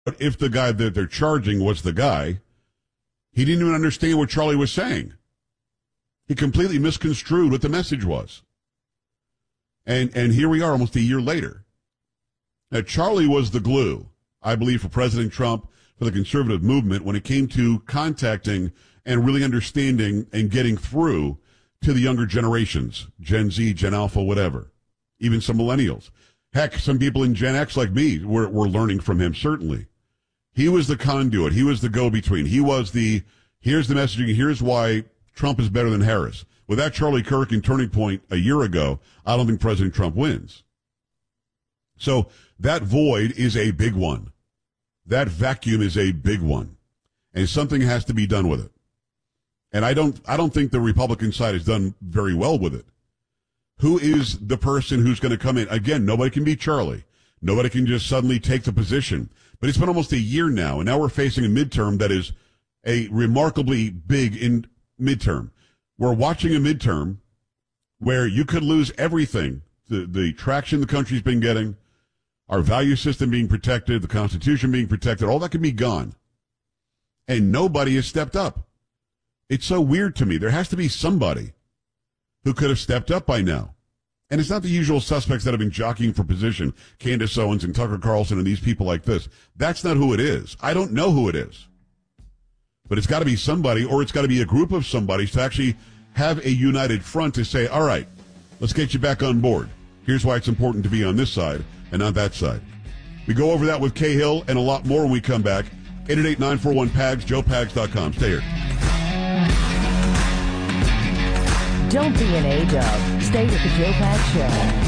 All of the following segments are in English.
if the guy that they're charging was the guy, he didn't even understand what Charlie was saying. He completely misconstrued what the message was. And here we are almost a year later. Now, Charlie was the glue, I believe, for President Trump, for the conservative movement, when it came to contacting and really understanding and getting through to the younger generations, Gen Z, Gen Alpha, whatever, even some millennials. Heck, some people in Gen X like me were learning from him, certainly. He was the conduit. He was the go-between. He was here's the messaging, here's why Trump is better than Harris. Without Charlie Kirk and Turning Point a year ago, I don't think President Trump wins. So that void is a big one. That vacuum is a big one. And something has to be done with it. And I don't think the Republican side has done very well with it. Who is the person who's going to come in? Again, nobody can be Charlie. Nobody can just suddenly take the position. But it's been almost a year now, and now we're facing a midterm that is a remarkably big midterm. We're watching a midterm where you could lose everything. The traction the country's been getting, our value system being protected, the Constitution being protected, all that could be gone. And nobody has stepped up. It's so weird to me. There has to be somebody who could have stepped up by now. And it's not the usual suspects that have been jockeying for position, Candace Owens and Tucker Carlson and these people like this. That's not who it is. I don't know who it is. But it's got to be somebody, or it's got to be a group of somebodies to actually have a united front to say, all right, let's get you back on board. Here's why it's important to be on this side and not that side. We go over that with Cahill and a lot more when we come back. 888-941-PAGS, joepags.com. Stay here. Don't be an A-dub. Stay with the Joe Pags Show.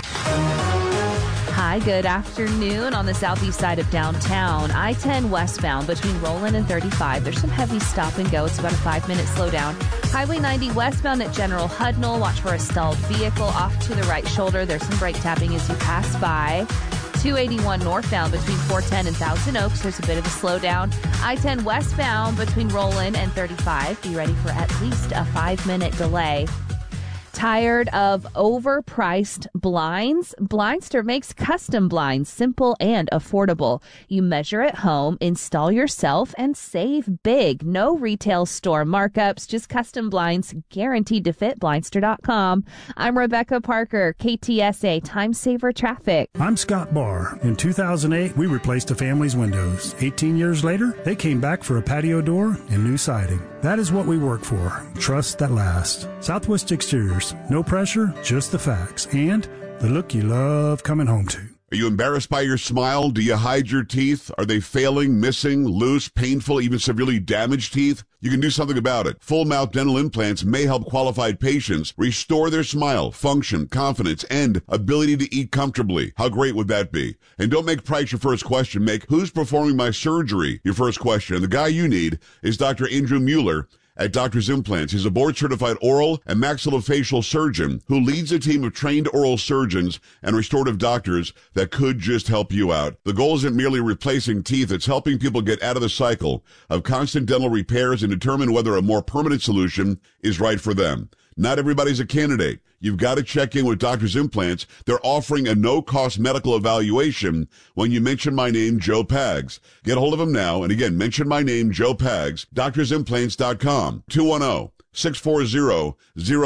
Hi, good afternoon. On the southeast side of downtown, I-10 westbound between Roland and 35. There's some heavy stop and go. It's about a 5-minute slowdown. Highway 90 westbound at General Hudnall. Watch for a stalled vehicle off to the right shoulder. There's some brake tapping as you pass by. 281 northbound between 410 and Thousand Oaks. There's a bit of a slowdown. I-10 westbound between Roland and 35. Be ready for at least a 5-minute delay. Tired of overpriced blinds? Blindster makes custom blinds simple and affordable. You measure at home, install yourself, and save big. No retail store markups, just custom blinds guaranteed to fit. Blindster.com. I'm Rebecca Parker, KTSA Time Saver Traffic. I'm Scott Barr. In 2008, we replaced a family's windows. 18 years later, they came back for a patio door and new siding. That is what we work for. Trust that lasts. Southwest Exteriors. No pressure, just the facts. And the look you love coming home to. Are you embarrassed by your smile? Do you hide your teeth? Are they failing, missing, loose, painful, even severely damaged teeth? You can do something about it. Full mouth dental implants may help qualified patients restore their smile, function, confidence, and ability to eat comfortably. How great would that be? And don't make price your first question. Make who's performing my surgery your first question. And the guy you need is Dr. Andrew Mueller at Doctor's Implants. He's a board-certified oral and maxillofacial surgeon who leads a team of trained oral surgeons and restorative doctors that could just help you out. The goal isn't merely replacing teeth, it's helping people get out of the cycle of constant dental repairs and determine whether a more permanent solution is right for them. Not everybody's a candidate. You've got to check in with Doctor's Implants. They're offering a no-cost medical evaluation when you mention my name, Joe Pags. Get a hold of them now. And again, mention my name, Joe Pags, doctorsimplants.com, 210-640-0000,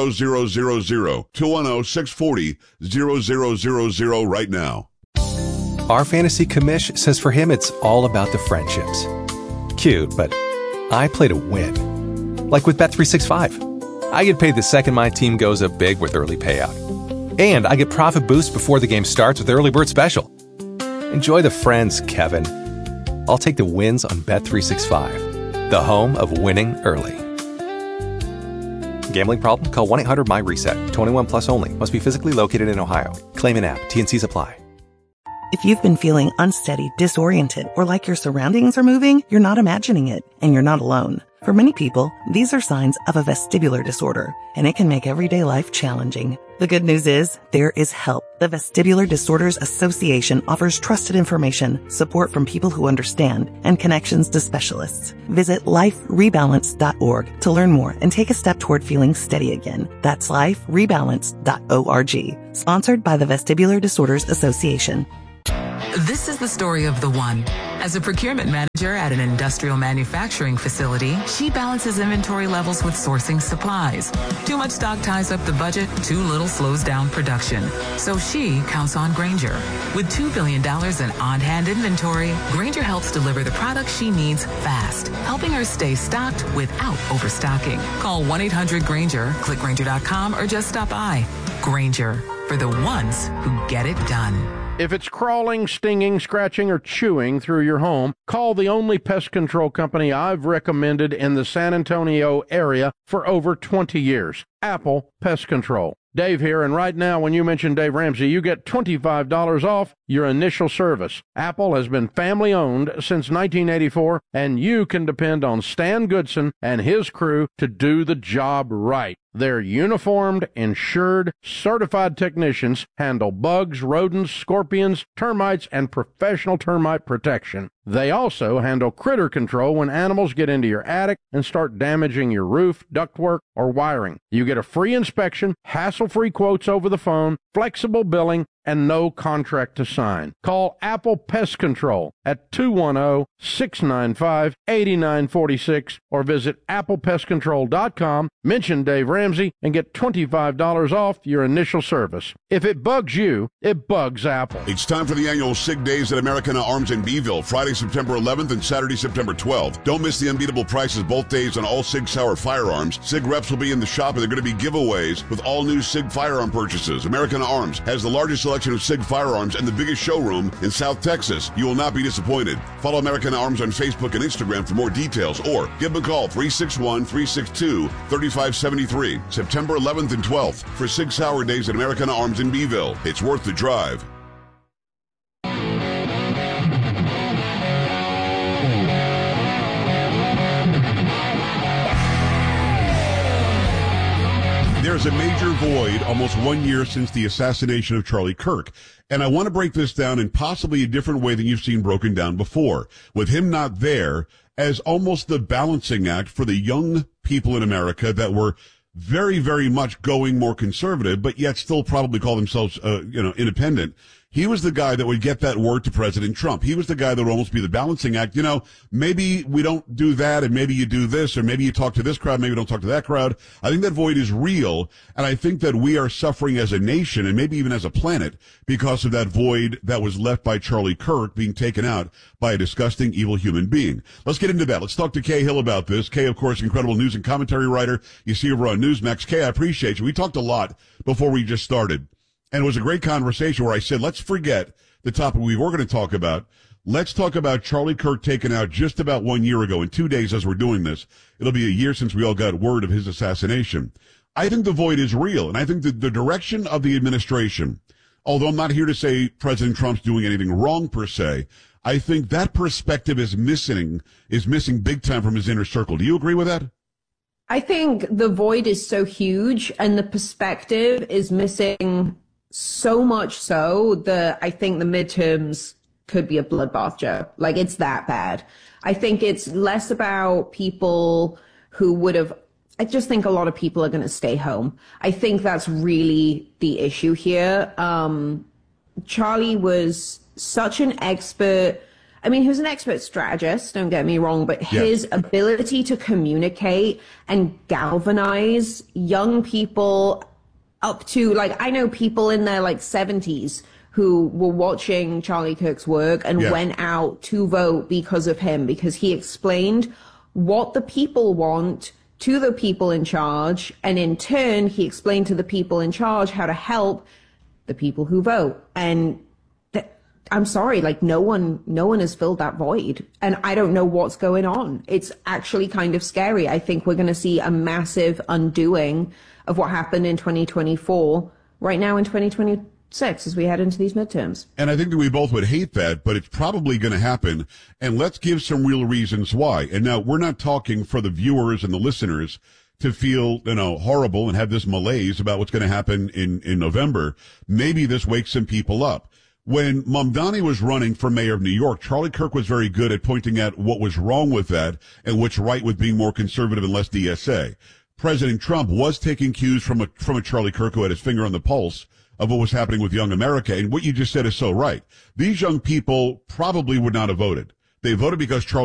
210-640-0000 right now. Our fantasy commish says for him it's all about the friendships. Cute, but I play to win. Like with Bet365. I get paid the second my team goes up big with early payout. And I get profit boost before the game starts with Early Bird Special. Enjoy the friends, Kevin. I'll take the wins on Bet365, the home of winning early. Gambling problem? Call 1-800-MY-RESET. 21 plus only. Must be physically located in Ohio. Claim an app. T&Cs apply. If you've been feeling unsteady, disoriented, or like your surroundings are moving, you're not imagining it, and you're not alone. For many people, these are signs of a vestibular disorder, and it can make everyday life challenging. The good news is, there is help. The Vestibular Disorders Association offers trusted information, support from people who understand, and connections to specialists. Visit liferebalance.org to learn more and take a step toward feeling steady again. That's liferebalance.org. Sponsored by the Vestibular Disorders Association. This is the story of the one. As a procurement manager at an industrial manufacturing facility, she balances inventory levels with sourcing supplies. Too much stock ties up the budget, too little slows down production. So she counts on Grainger. With $2 billion in on-hand inventory, Grainger helps deliver the products she needs fast, helping her stay stocked without overstocking. Call 1-800-GRAINGER, click Grainger.com, or just stop by. Grainger, for the ones who get it done. If it's crawling, stinging, scratching, or chewing through your home, call the only pest control company I've recommended in the San Antonio area for over 20 years, Apple Pest Control. Dave here, and right now when you mention Dave Ramsey, you get $25 off your initial service. Apple has been family-owned since 1984, and you can depend on Stan Goodson and his crew to do the job right. Their uniformed, insured, certified technicians handle bugs, rodents, scorpions, termites, and professional termite protection. They also handle critter control when animals get into your attic and start damaging your roof, ductwork, or wiring. You get a free inspection, hassle-free quotes over the phone, flexible billing, and no contract to sign. Call Apple Pest Control at 210-695-8946 or visit applepestcontrol.com, mention Dave Ramsey, and get $25 off your initial service. If it bugs you, it bugs Apple. It's time for the annual SIG Days at Americana Arms in Beeville, Friday, September 11th and Saturday, September 12th. Don't miss the unbeatable prices both days on all SIG Sauer firearms. SIG reps will be in the shop, and they're going to be giveaways with all new SIG firearm purchases. Americana Arms has the largest selection of SIG firearms and the biggest showroom in South Texas. You will not be disappointed. Follow Americana Arms on Facebook and Instagram for more details, or give them a call, 361-362-3573. September 11th and 12th for SIG Sauer Days at Americana Arms in Beeville. It's worth the drive. There's a major void almost 1 year since the assassination of Charlie Kirk. And I want to break this down in possibly a different way than you've seen broken down before. With him not there as almost the balancing act for the young people in America that were very, very much going more conservative, but yet still probably call themselves, independent. He was the guy that would get that word to President Trump. He was the guy that would almost be the balancing act. Maybe we don't do that, and maybe you do this, or maybe you talk to this crowd, maybe you don't talk to that crowd. I think that void is real, and I think that we are suffering as a nation, and maybe even as a planet, because of that void that was left by Charlie Kirk being taken out by a disgusting, evil human being. Let's get into that. Let's talk to Kay Hill about this. Kay, of course, incredible news and commentary writer. You see over on Newsmax. Kay, I appreciate you. We talked a lot before we just started. And it was a great conversation where I said, let's forget the topic we were going to talk about. Let's talk about Charlie Kirk taken out just about 1 year ago. In 2 days, as we're doing this, it'll be a year since we all got word of his assassination. I think the void is real, and I think that the direction of the administration, although I'm not here to say President Trump's doing anything wrong per se, I think that perspective is missing big time from his inner circle. Do you agree with that? I think the void is so huge and the perspective is missing so much so that I think the midterms could be a bloodbath, Joe. Like, it's that bad. I think it's less about people who would have, I just think a lot of people are going to stay home. I think that's really the issue here. Charlie was such an expert. I mean, he was an expert strategist, don't get me wrong, but his ability to communicate and galvanize young people up to, like, I know people in their, 70s who were watching Charlie Kirk's work and went out to vote because of him, because he explained what the people want to the people in charge, and in turn, he explained to the people in charge how to help the people who vote. And I'm sorry, no one has filled that void, and I don't know what's going on. It's actually kind of scary. I think we're going to see a massive undoing of what happened in 2024 right now in 2026 as we head into these midterms. And I think that we both would hate that, but it's probably going to happen. And let's give some real reasons why. And now we're not talking for the viewers and the listeners to feel, horrible and have this malaise about what's going to happen in November. Maybe this wakes some people up. When Mamdani was running for mayor of New York, Charlie Kirk was very good at pointing out what was wrong with that and what's right with being more conservative and less DSA. President Trump was taking cues from a Charlie Kirk who had his finger on the pulse of what was happening with young America. And what you just said is so right. These young people probably would not have voted. They voted because Charlie